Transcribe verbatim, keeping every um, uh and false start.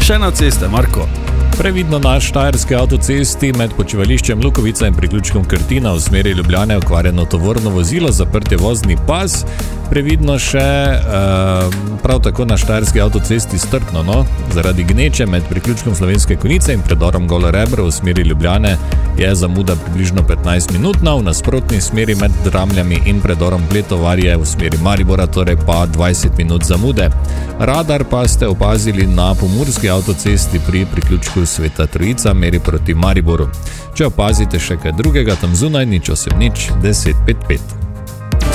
še na ceste, Marko. Previdno na štajerski avtocesti med počivališčem Lukovica in priključkom Krtina v smeri Ljubljane okvarjeno tovorno vozilo, zaprt je vozni pas. Previdno še uh, prav tako na štajerski avtocesti Strtno, no? Zaradi gneče med priključkom Slovenske Konjice in predorom Golo Rebro v smeri Ljubljane je zamuda približno petnajst minutna, v nasprotni smeri med Dramljami in predorom Pletovarje v smeri Maribora, torej pa dvajset minut zamude. Radar pa ste opazili na pomurski avtocesti pri priključku Sveta Trojica, meri proti Mariboru. Če opazite še kaj drugega tam zunaj, nič osem nič deset pet pet.